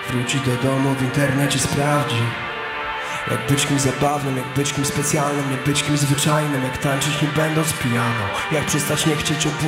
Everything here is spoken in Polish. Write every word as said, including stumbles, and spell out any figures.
Wróci do domu, w internecie sprawdzi, jak być kimś zabawnym, jak być kimś specjalnym, nie być kimś zwyczajnym, jak tańczyć nie będąc pijaną, jak przestać nie chcieć obudzić